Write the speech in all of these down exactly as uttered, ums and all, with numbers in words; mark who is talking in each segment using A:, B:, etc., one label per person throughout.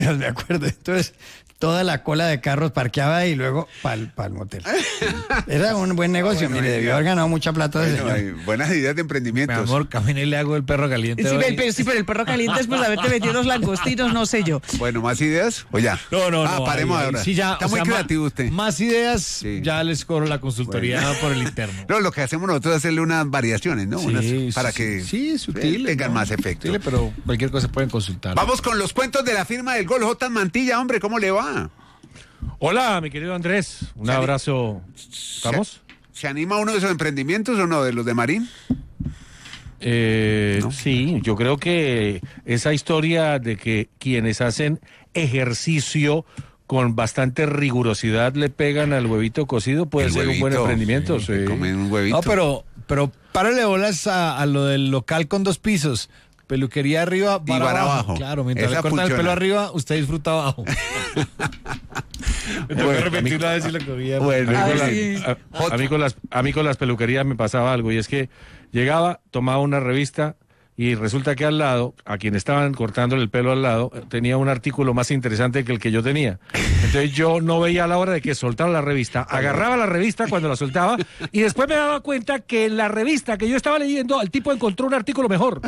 A: Me acuerdo. Entonces, toda la cola de carros parqueaba y luego para el motel. Era un buen negocio. Bueno, mire, debió haber ganado mucha plata.
B: Bueno, hay buenas ideas de emprendimientos.
C: Mi amor, camine y le hago el perro caliente.
D: Sí, el, sí, pero el perro caliente es pues haberte metido los langostinos, no sé yo.
B: Bueno, ¿más ideas? ¿O ya?
C: No, no,
B: ah,
C: no.
B: paremos
C: ahí,
B: ahora.
C: Ahí, sí, ya,
B: Está
C: o
B: muy
C: sea,
B: creativo
C: más,
B: usted.
C: Más ideas,
B: sí.
C: Ya les cobro la consultoría bueno. Por el interno.
B: No, lo que hacemos nosotros es hacerle unas variaciones, ¿no?
C: Sí,
B: unas,
C: sí,
B: para
C: sí,
B: que
C: sí, sutil,
B: tengan
C: ¿no?
B: más efecto.
C: Sutil, pero cualquier cosa pueden consultar.
B: Vamos con los cuentos de la firma del gol. J. Mantilla, hombre, ¿cómo le va?
C: Hola, mi querido Andrés. Un
B: ¿Se
C: abrazo. ¿Estamos?
B: ¿Se, ¿Se anima uno de esos emprendimientos o no, de los de Marín?
C: Eh,
B: ¿No?
C: Sí, yo creo que esa historia de que quienes hacen ejercicio con bastante rigurosidad le pegan al huevito cocido puede
B: El
C: ser
B: huevito,
C: un buen emprendimiento.
B: Sí,
C: Sí.
B: comen un huevito.
A: No, pero, pero párale bolas a, a lo del local con dos pisos. Peluquería arriba, bar
B: y bar
A: abajo.
B: abajo.
A: Claro, mientras
B: Esa
A: le cortan
B: funciona.
A: el pelo arriba, usted disfruta abajo.
C: Me tengo que repetir una vez y lo que había.
B: Bueno,
C: a, mí con
D: Ay,
C: la-
D: sí.
C: a- a mí con las, a mí con las peluquerías me pasaba algo, y es que llegaba, tomaba una revista y resulta que al lado, a quien estaban cortándole el pelo al lado, tenía un artículo más interesante que el que yo tenía. Entonces yo no veía la hora de que soltara la revista, agarraba la revista cuando la soltaba y después me daba cuenta que en la revista que yo estaba leyendo el tipo encontró un artículo mejor.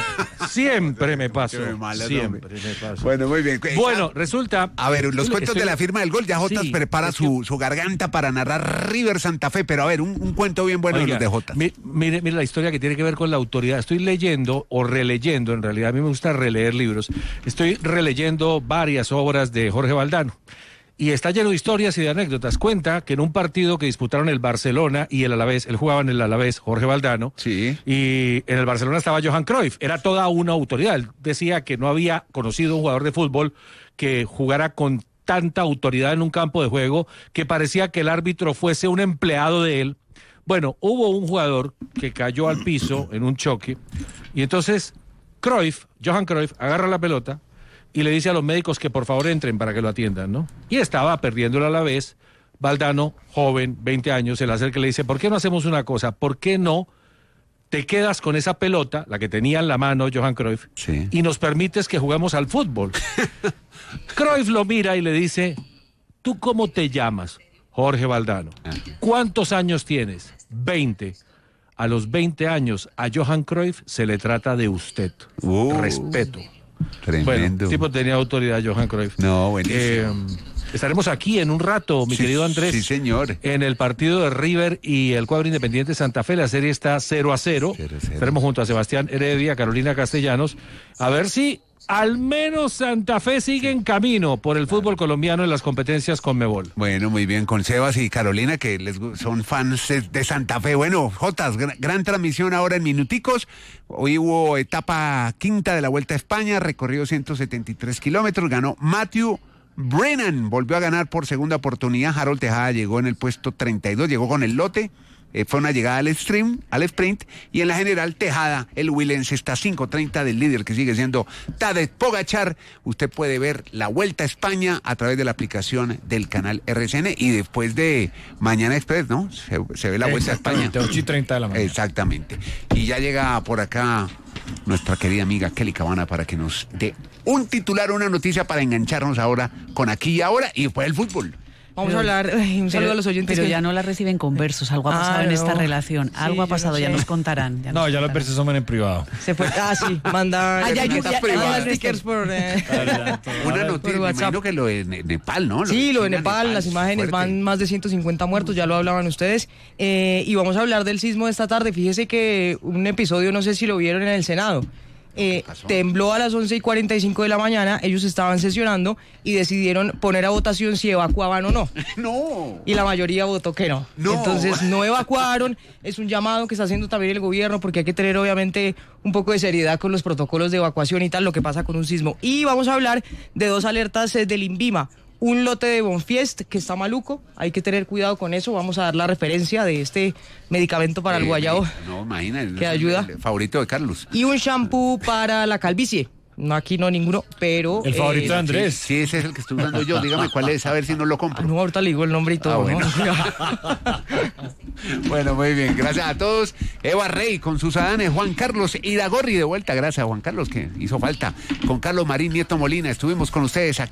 C: Siempre me pasó,
B: Qué malas,
C: siempre
B: hombre.
C: me pasó.
B: Bueno, muy bien.
C: Bueno, resulta...
B: A ver, los cuentos
C: Estoy-
B: de la firma del gol, ya Jotas
C: Sí,
B: prepara
C: es que-
B: su, su garganta para narrar River Santa Fe, pero a ver, un, un cuento bien bueno
C: Oiga,
B: de los de Jotas.
C: mi- Mire, mire la historia que tiene que ver con la autoridad. Estoy leyendo o releyendo, en realidad a mí me gusta releer libros. Estoy releyendo varias obras de Jorge Valdano. Y está lleno de historias y de anécdotas. Cuenta que en un partido que disputaron el Barcelona y el Alavés, él jugaba en el Alavés, Jorge Valdano,
B: Sí.
C: y en el Barcelona estaba Johan Cruyff, era toda una autoridad. Él decía que no había conocido un jugador de fútbol que jugara con tanta autoridad en un campo de juego, que parecía que el árbitro fuese un empleado de él. Bueno, hubo un jugador que cayó al piso en un choque, y entonces Cruyff, Johan Cruyff, agarra la pelota y le dice a los médicos que por favor entren para que lo atiendan, ¿no? Y estaba perdiéndolo a la vez. Valdano, joven, veinte años, se le acerca y le dice, ¿por qué no hacemos una cosa? ¿Por qué no te quedas con esa pelota, la que tenía en la mano Johan Cruyff,
B: Sí.
C: y nos permites que juguemos al fútbol? Cruyff lo mira y le dice, ¿tú cómo te llamas? Jorge Valdano. ¿Cuántos años tienes? veinte. A los veinte años, a Johan Cruyff se le trata de usted.
B: Uh.
C: Respeto. Bueno,
B: Tremendo.
C: el tipo tenía autoridad, Johan Cruyff.
B: No, buenísimo.
C: Eh, estaremos aquí en un rato, mi
B: Sí,
C: querido Andrés.
B: sí, señor.
C: En el partido de River y el cuadro Independiente Santa Fe. La serie está cero a cero.
B: cero a cero.
C: Estaremos junto a Sebastián Heredia, Carolina Castellanos. A ver si al menos Santa Fe sigue en camino por el fútbol colombiano en las competencias Conmebol.
B: Bueno, muy bien, con Sebas y Carolina, que les gu- son fans de- de Santa Fe. Bueno, Jotas, gran, gran transmisión ahora en minuticos. Hoy hubo etapa quinta de la Vuelta a España, recorrido ciento setenta y tres kilómetros, ganó Matthew Brennan, volvió a ganar por segunda oportunidad. Harold Tejada llegó en el puesto treinta y dos, llegó con el lote. Eh, fue una llegada al stream, al sprint, y en la general Tejada, el Willense, está a cinco treinta del líder, que sigue siendo Tadej Pogačar. Usted puede ver la Vuelta a España a través de la aplicación del canal R C N, y después de Mañana Express, ¿no? Se, se ve la Vuelta a España.
A: ocho y treinta de la mañana.
B: Exactamente. Y ya llega por acá nuestra querida amiga Kelly Cabana para que nos dé un titular, una noticia para engancharnos ahora con Aquí y Ahora y después el fútbol.
D: Vamos
E: Pero-
D: a hablar, ay, un saludo
E: Pero,
D: a los oyentes.
E: pero
D: que-
E: ya no la reciben con versos, algo ha
D: Ah,
E: pasado en
D: no.
E: esta relación,
D: Sí,
E: algo
D: yo
E: ha
D: no
E: pasado, ya
D: sé.
E: nos contarán.
A: No, ya los
E: nos
A: versos son en privado.
D: Se fue, ah, sí, manda
E: Ah, ya, ya,
D: etiquetas
E: ya,
D: privadas,
E: ya, ya,
D: stickers por... eh.
B: Una
D: por
B: noticia, me
D: WhatsApp.
B: imagino que lo de Ne- Nepal, ¿no?
D: Sí, lo de
B: China,
D: Nepal, las imágenes
B: fuerte.
D: van más de ciento cincuenta muertos, ya lo hablaban ustedes. Eh, y vamos a hablar del sismo de esta tarde. Fíjese que un episodio, no sé si lo vieron en el Senado. Eh,
B: pasó?
D: tembló a las once y cuarenta y cinco de la mañana, ellos estaban sesionando y decidieron poner a votación si evacuaban o no.
B: No.
D: Y la mayoría votó que no.
B: No.
D: Entonces no evacuaron. Es un llamado que está haciendo también el gobierno porque hay que tener obviamente un poco de seriedad con los protocolos de evacuación y tal, lo que pasa con un sismo. Y vamos a hablar de dos alertas eh, del INVIMA. Un lote de Bonfiest que está maluco, hay que tener cuidado con eso. Vamos a dar la referencia de este medicamento para el
B: Eh,
D: guayabo
B: No, imagina.
D: ¿Qué ayuda?
B: El favorito de Carlos.
D: y un shampoo para la calvicie. No, aquí no ninguno, pero...
C: El favorito de
D: eh,
C: Andrés.
B: Sí, ese es el que estoy usando yo. Dígame cuál es, a ver si no lo compro.
D: ah, no, ahorita le digo el nombre y todo,
B: Ah, bueno.
D: ¿no?
B: Bueno, muy bien. Gracias a todos. Eva Rey con sus adanes, Juan Carlos Iragorri de vuelta. Gracias a Juan Carlos, que hizo falta. Con Carlos Marín Nieto Molina. Estuvimos con ustedes aquí.